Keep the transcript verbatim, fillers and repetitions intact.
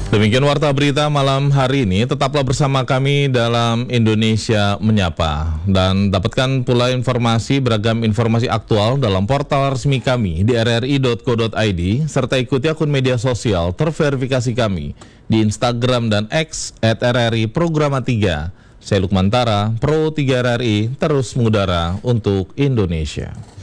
Demikian Warta Berita malam hari ini. Tetaplah bersama kami dalam Indonesia Menyapa. Dan dapatkan pula informasi, beragam informasi aktual dalam portal resmi kami di r r i dot co dot i d, serta ikuti akun media sosial terverifikasi kami di Instagram dan X at r r i programa tiga. Saya Lukman Tara, Pro tiga R R I, terus mengudara untuk Indonesia.